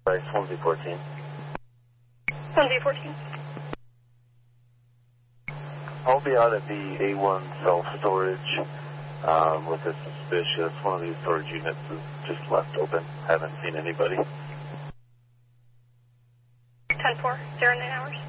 Right, 1Z14. 1Z14. I'll be out at the A1 self-storage with a suspicious. One of these storage units is just left open. Haven't seen anybody. 10-4, 09 hours.